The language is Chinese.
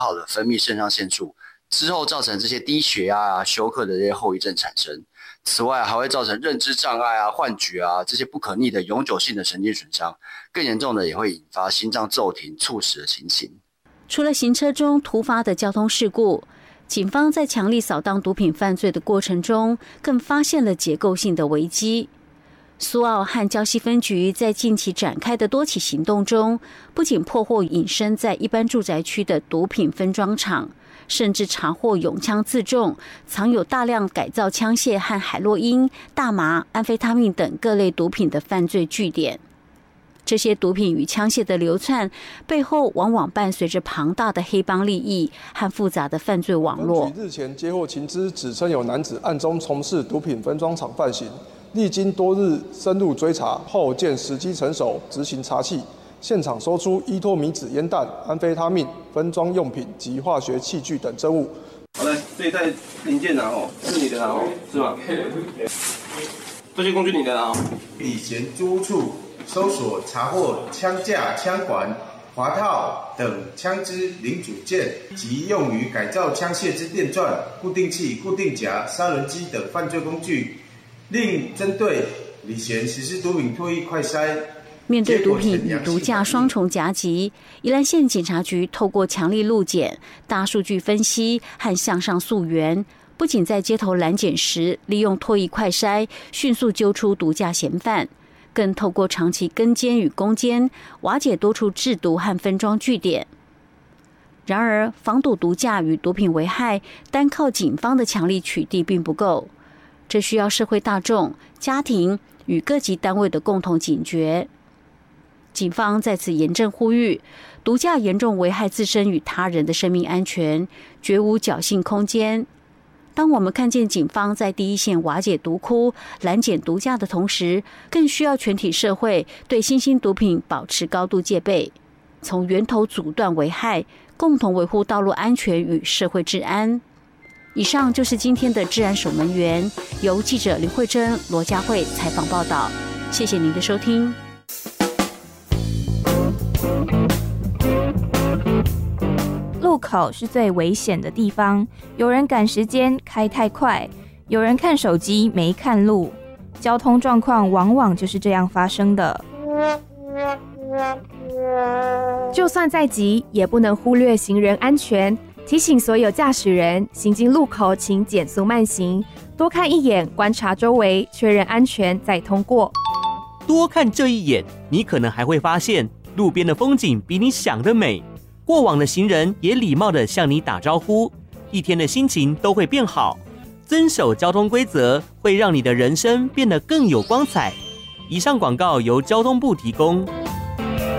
好的分泌肾上腺素，之后造成这些低血压啊、休克的这些后遗症产生。此外，还会造成认知障碍啊、幻觉啊这些不可逆的永久性的神经损伤，更严重的也会引发心脏骤停、猝死的情形。 除了行车中突发的交通事故，警方在强力扫荡毒品犯罪的过程中，更发现了结构性的危机。苏澳和礁溪分局在近期展开的多起行动中，不仅破获隐身在一般住宅区的毒品分装厂，甚至查获拥枪自重、藏有大量改造枪械和海洛因、大麻、安非他命等各类毒品的犯罪据点。这些毒品与枪械的流窜背后，往往伴随着庞大的黑帮利益和复杂的犯罪网络。 分局日前接获情资，指称有男子暗中从事毒品分装厂犯行，历经多日深入追查后，见时机成熟，执行查缉。现场搜出依托米纸烟弹、安非他命、分装用品及化学器具等证物。 好嘞，这一袋零件拿哦，是你的拿哦，是吗？这些工具你的拿哦。 以前租屋处搜索查获枪架、枪管、滑套等枪支零组件及用于改造枪械之电钻、固定器、固定夹、砂轮机等犯罪工具。另针对李贤实施毒品唾液快筛。 面对毒品与毒驾双重夹击，宜兰县警察局透过强力路检、大数据分析和向上溯源，不仅在街头拦检时利用唾液快筛迅速揪出毒驾嫌犯，更透过长期跟监与攻坚，瓦解多处制毒和分装据点。然而，防堵毒驾与毒品危害，单靠警方的强力取缔并不够，这需要社会大众、家庭与各级单位的共同警觉。警方在此严正呼吁，毒驾严重危害自身与他人的生命安全，绝无侥幸空间。当我们看见警方在第一线瓦解毒窟、拦检毒驾的同时，更需要全体社会对新兴毒品保持高度戒备，从源头阻断危害，共同维护道路安全与社会治安。以上就是今天的治安守门员，由记者林慧珍、罗佳慧采访报道。谢谢您的收听。 路口是最危险的地方，有人赶时间开太快，有人看手机没看路，交通状况往往就是这样发生的。 就算再急，也不能忽略行人安全。提醒所有驾驶人，行经路口请减速慢行，多看一眼，观察周围，确认安全再通过。 多看这一眼，你可能还会发现路边的风景比你想的美，过往的行人也礼貌地向你打招呼，一天的心情都会变好。遵守交通规则，会让你的人生变得更有光彩。以上广告由交通部提供。